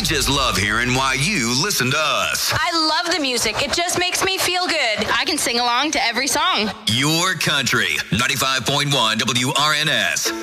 just love hearing why you listen to us. I love the music. It just makes me feel good. I can sing along to every song. Your country, 95.1 WRNS.